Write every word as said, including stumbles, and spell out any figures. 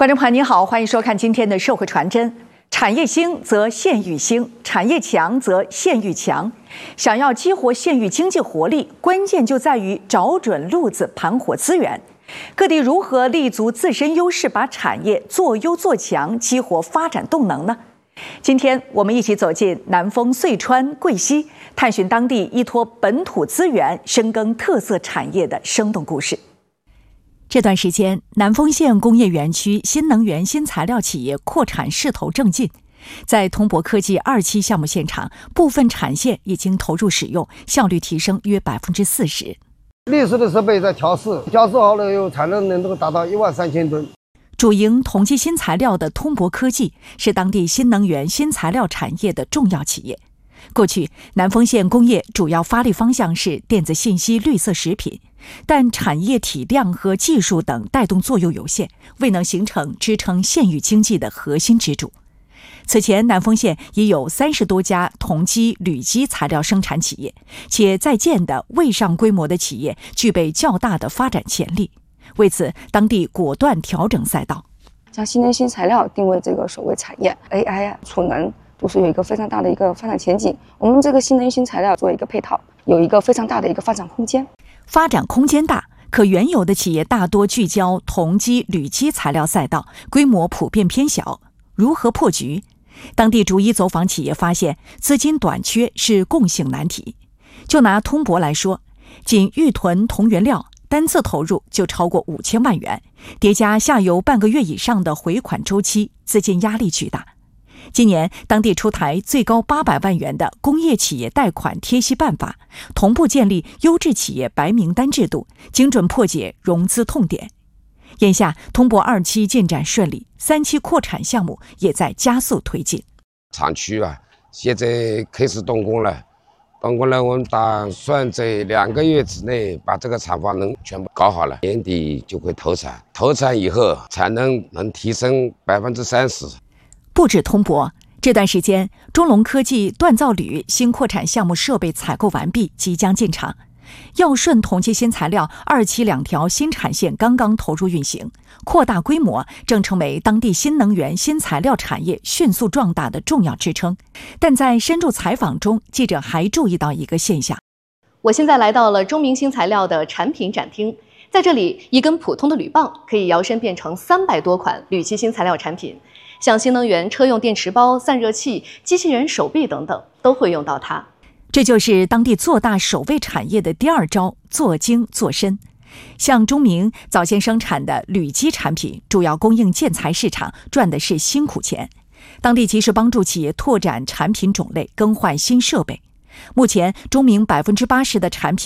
观众朋友您好，欢迎收看今天的社会传真。产业兴则县域兴，产业强则县域强。想要激活县域经济活力，关键就在于找准路子，盘活资源。各地如何立足自身优势，把产业做优做强，激活发展动能呢？今天我们一起走进南丰、遂川、贵溪，探寻当地依托本土资源深耕特色产业的生动故事。这段时间，南丰县工业园区新能源新材料企业扩产势头正劲。在通博科技二期项目现场，部分产线已经投入使用，效率提升约百分之四十。 历史的设备在调试，调试好了以后，产能能够达到一万三千吨。 主营同基新材料的通博科技是当地新能源新材料产业的重要企业。过去，南丰县工业主要发力方向是电子信息、绿色食品，但产业体量和技术等带动作用有限，未能形成支撑县域经济的核心支柱。此前，南丰县已有三十多家同基、铝基材料生产企业，且在建的未上规模的企业具备较大的发展潜力。为此，当地果断调整赛道， 将新能源新材料定位这个首位产业 ，A I 啊、储能都是有一个非常大的一个发展前景。我们这个新能源新材料做一个配套，有一个非常大的一个发展空间。 发展空间大，可原有的企业大多聚焦同基、铝基材料赛道，规模普遍偏小。如何破局？当地逐一走访企业发现，资金短缺是共性难题。就拿通博来说，仅玉屯铜原料单次投入就超过五千万元，叠加下游半个月以上的回款周期，资金压力巨大。今年当地出台最高八百万元的工业企业贷款贴息办法，同步建立优质企业白名单制度，精准破解融资痛点。眼下通博二期进展顺利，三期扩产项目也在加速推进。 厂区啊，现在开始动工了，动工了，我们打算在两个月之内把这个厂房能全部搞好了，年底就会投产。投产以后，产能能提升百分之三十。 不止通博，这段时间中龙科技锻造铝新扩产项目设备采购完毕，即将进场。耀顺同基新材料二期两条新产线刚刚投入运行，扩大规模正成为当地新能源新材料产业迅速壮大的重要支撑。但在深入采访中，记者还注意到一个现象。 我现在来到了中明新材料的产品展厅，在这里，一根普通的铝棒可以摇身变成三百多款铝基新材料产品，像新能源车用电池包、散热器、机器人手臂等等，都会用到它。 这就是当地做大首位产业的第二招，做精做深。像中明早先生产的铝基产品，主要供应建材市场，赚的是辛苦钱。当地及时帮助企业拓展产品种类，更换新设备。目前，中明百分之八十的产品